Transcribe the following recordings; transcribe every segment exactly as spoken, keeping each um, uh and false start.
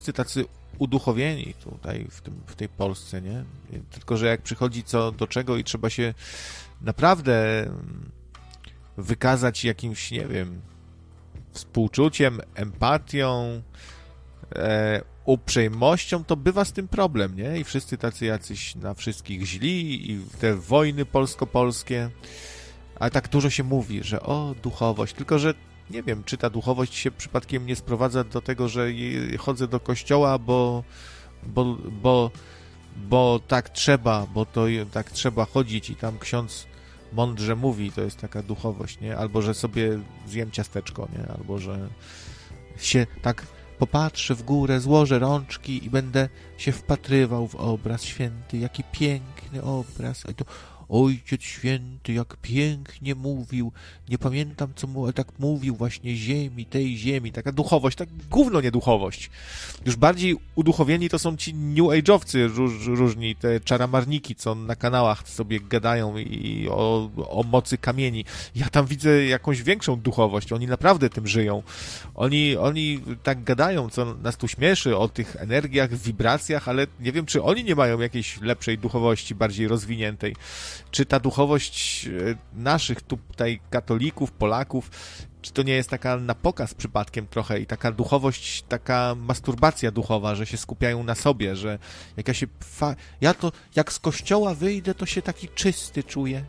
tacy uduchowieni tutaj w, tym, w tej Polsce, nie? Tylko że jak przychodzi co do czego i trzeba się naprawdę wykazać jakimś, nie wiem, współczuciem, empatią, e, uprzejmością, to bywa z tym problem, nie? I wszyscy tacy jacyś na wszystkich źli i te wojny polsko-polskie, ale tak dużo się mówi, że o, duchowość, tylko że nie wiem, czy ta duchowość się przypadkiem nie sprowadza do tego, że chodzę do kościoła, bo, bo, bo, bo tak trzeba, bo to tak trzeba chodzić i tam ksiądz mądrze mówi, to jest taka duchowość, nie? Albo, że sobie zjem ciasteczko, nie? Albo, że się tak popatrzę w górę, złożę rączki i będę się wpatrywał w obraz święty. Jaki piękny obraz. A to Ojciec Święty, jak pięknie mówił. Nie pamiętam, co mu, ale tak mówił właśnie ziemi, tej ziemi. Taka duchowość, tak gówno nie duchowość. Już bardziej uduchowieni to są ci New Age'owcy róż, różni, te czaramarniki, co na kanałach sobie gadają i o, o mocy kamieni. Ja tam widzę jakąś większą duchowość. Oni naprawdę tym żyją. Oni, oni tak gadają, co nas tu śmieszy, o tych energiach, wibracjach, ale nie wiem, czy oni nie mają jakiejś lepszej duchowości, bardziej rozwiniętej. Czy ta duchowość naszych tutaj katolików, Polaków, czy to nie jest taka na pokaz przypadkiem trochę i taka duchowość, taka masturbacja duchowa, że się skupiają na sobie, że jak ja się... Fa... Ja to, jak z kościoła wyjdę, to się taki czysty czuję.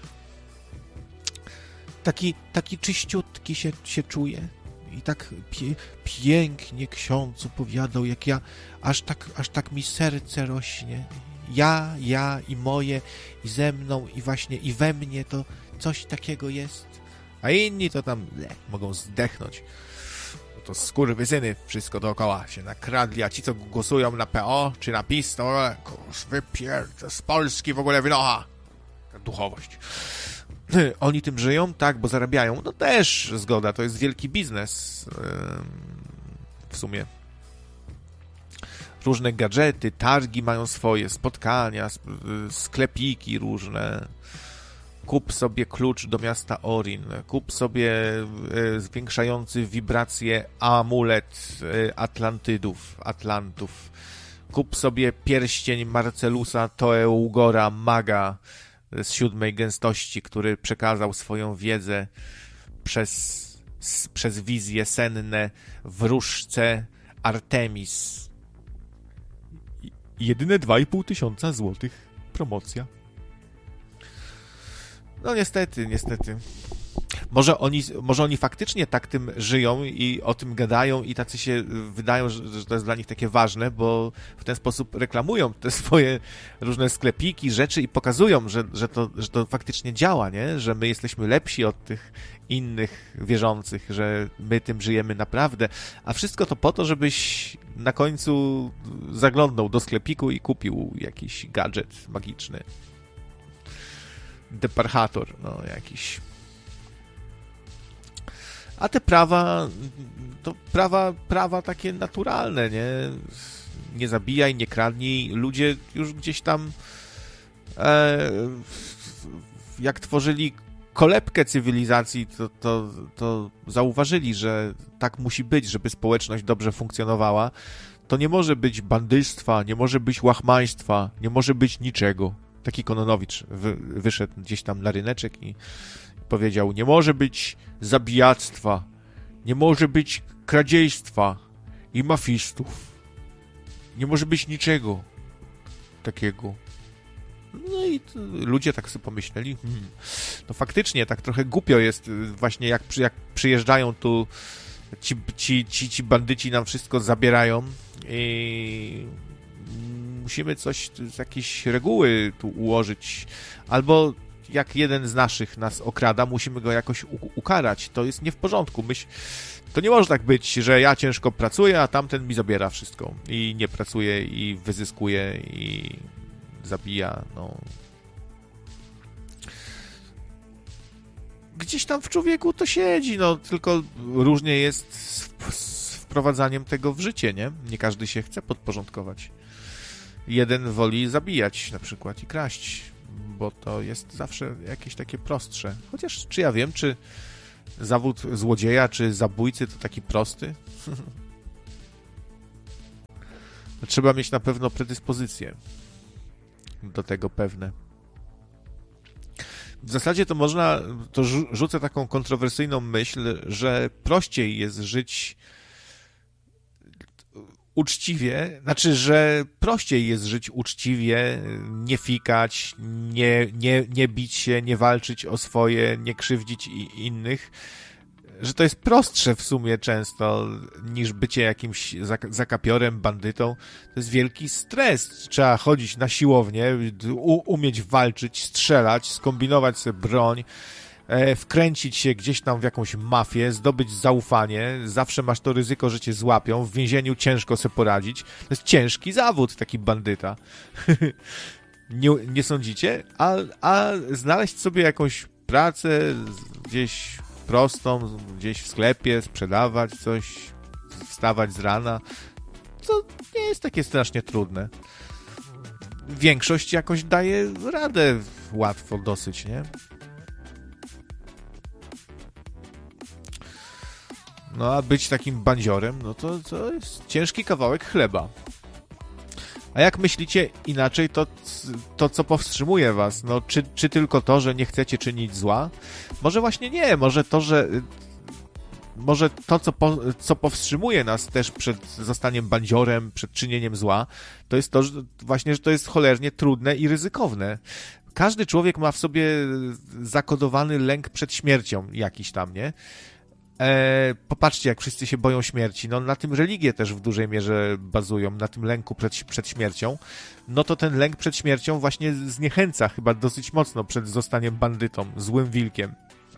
Taki, taki czyściutki się, się czuję. I tak pie, pięknie ksiądz opowiadał, jak ja, aż tak, aż tak mi serce rośnie. Ja, ja i moje, i ze mną, i właśnie, i we mnie to coś takiego jest. A inni to tam le, mogą zdechnąć. To skurwysyny wszystko dookoła się nakradli, a ci, co głosują na P O czy na PiS, to kurz, wypierd z Polski w ogóle wynocha. Taka duchowość. Oni tym żyją? Tak, bo zarabiają. No też zgoda, to jest wielki biznes w sumie. Różne gadżety, targi mają swoje, spotkania, sklepiki różne. Kup sobie klucz do miasta Orin, kup sobie zwiększający wibracje amulet Atlantydów, Atlantów. Kup sobie pierścień Marcelusa Toeugora, maga z siódmej gęstości, który przekazał swoją wiedzę przez, przez wizje senne wróżce Artemis. Jedyne dwa i pół tysiąca złotych promocja. No niestety, niestety. Może oni, może oni faktycznie tak tym żyją i o tym gadają i tacy się wydają, że, że to jest dla nich takie ważne, bo w ten sposób reklamują te swoje różne sklepiki, rzeczy i pokazują, że, że, to, że to faktycznie działa, nie? Że my jesteśmy lepsi od tych innych wierzących, że my tym żyjemy naprawdę, a wszystko to po to, żebyś na końcu zaglądnął do sklepiku i kupił jakiś gadżet magiczny. Deparchator, no jakiś. A te prawa, to prawa, prawa takie naturalne, nie? Nie zabijaj, nie kradnij. Ludzie już gdzieś tam e, jak tworzyli kolebkę cywilizacji, to, to, to zauważyli, że tak musi być, żeby społeczność dobrze funkcjonowała. To nie może być bandystwa, nie może być łachmaństwa, nie może być niczego. Taki Kononowicz wy, wyszedł gdzieś tam na ryneczek i powiedział, nie może być zabijactwa, nie może być kradziejstwa i mafistów. Nie może być niczego takiego. No i to, ludzie tak sobie pomyśleli, hmm, no faktycznie tak trochę głupio jest właśnie jak, jak przyjeżdżają tu ci, ci, ci, ci bandyci nam wszystko zabierają i musimy coś, jakieś reguły tu ułożyć, albo jak jeden z naszych nas okrada, musimy go jakoś u- ukarać. To jest nie w porządku. Myśl, to nie może tak być, że ja ciężko pracuję, a tamten mi zabiera wszystko i nie pracuje i wyzyskuje i zabija. No. Gdzieś tam w człowieku to siedzi, no tylko różnie jest z, z wprowadzaniem tego w życie, nie? Nie każdy się chce podporządkować. Jeden woli zabijać na przykład i kraść, bo to jest zawsze jakieś takie prostsze. Chociaż czy ja wiem, czy zawód złodzieja, czy zabójcy to taki prosty? Trzeba mieć na pewno predyspozycje do tego pewne. W zasadzie to można, to rzucę taką kontrowersyjną myśl, że prościej jest żyć uczciwie, znaczy, że prościej jest żyć uczciwie, nie fikać, nie, nie, nie bić się, nie walczyć o swoje, nie krzywdzić innych, że to jest prostsze w sumie często niż bycie jakimś zakapiorem, bandytą. To jest wielki stres. Trzeba chodzić na siłownię, umieć walczyć, strzelać, skombinować sobie broń, wkręcić się gdzieś tam w jakąś mafię, zdobyć zaufanie. Zawsze masz to ryzyko, że cię złapią. W więzieniu ciężko sobie poradzić. To jest ciężki zawód, taki bandyta. nie, nie sądzicie? A, a znaleźć sobie jakąś pracę gdzieś prostą, gdzieś w sklepie, sprzedawać coś, wstawać z rana, to nie jest takie strasznie trudne. Większość jakoś daje radę łatwo dosyć, nie? No a być takim bandziorem, no to, to jest ciężki kawałek chleba. A jak myślicie inaczej, to, to co powstrzymuje was? No, czy, czy tylko to, że nie chcecie czynić zła? Może właśnie nie, może to, że może to, co, po, co powstrzymuje nas też przed zostaniem bandziorem, przed czynieniem zła, to jest to, że właśnie, że to jest cholernie trudne i ryzykowne. Każdy człowiek ma w sobie zakodowany lęk przed śmiercią jakiś tam, nie? E, popatrzcie, jak wszyscy się boją śmierci. No na tym religie też w dużej mierze bazują, na tym lęku przed, przed śmiercią. No to ten lęk przed śmiercią właśnie zniechęca chyba dosyć mocno przed zostaniem bandytą, złym wilkiem.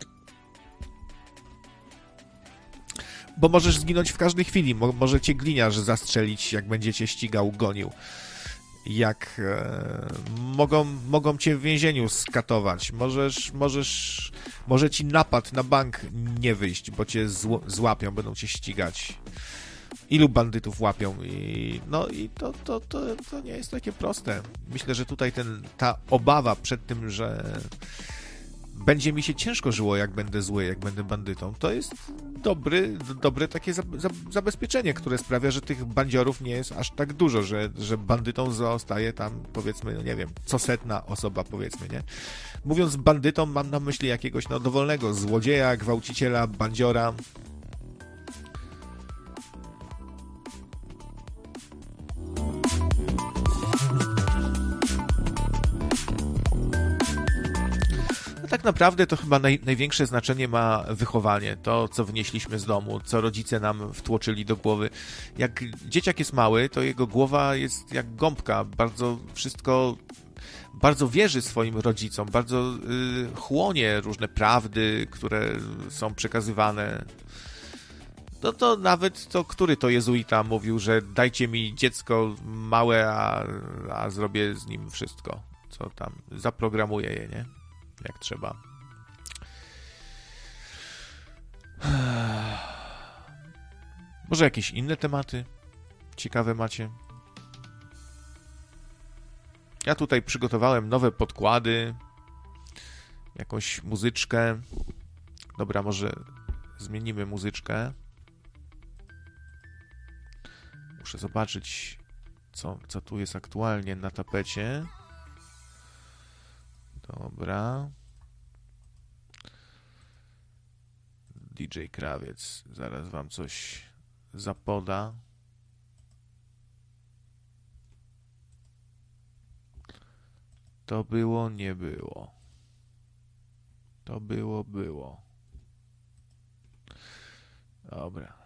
Bo możesz zginąć w każdej chwili. Mo- może cię gliniarz zastrzelić, jak będzie cię ścigał, gonił. Jak e, mogą, mogą cię w więzieniu skatować. Możesz, możesz, może ci napad na bank nie wyjść, bo cię zł, złapią, będą cię ścigać. Ilu bandytów łapią? I, no i to, to, to, to nie jest takie proste. Myślę, że tutaj ten, ta obawa przed tym, że będzie mi się ciężko żyło, jak będę zły, jak będę bandytą, to jest dobry, dobre takie za, za, zabezpieczenie, które sprawia, że tych bandziorów nie jest aż tak dużo, że, że bandytą zostaje tam, powiedzmy, no nie wiem, co setna osoba, powiedzmy, nie? Mówiąc bandytą, mam na myśli jakiegoś, no, dowolnego złodzieja, gwałciciela, bandziora. Tak naprawdę to chyba naj, największe znaczenie ma wychowanie, to co wnieśliśmy z domu, co rodzice nam wtłoczyli do głowy. Jak dzieciak jest mały, to jego głowa jest jak gąbka, bardzo wszystko, bardzo wierzy swoim rodzicom, bardzo y, chłonie różne prawdy, które są przekazywane. No to nawet to, który to jezuita mówił, że dajcie mi dziecko małe, a, a zrobię z nim wszystko, co tam, zaprogramuję je, nie? Jak trzeba. Może jakieś inne tematy ciekawe macie? Ja tutaj przygotowałem nowe podkłady, jakąś muzyczkę. Dobra, może zmienimy muzyczkę. Muszę zobaczyć, co, co tu jest aktualnie na tapecie. Dobra. D J Krawiec zaraz wam coś zapoda. To było, nie było. To było, było. Dobra.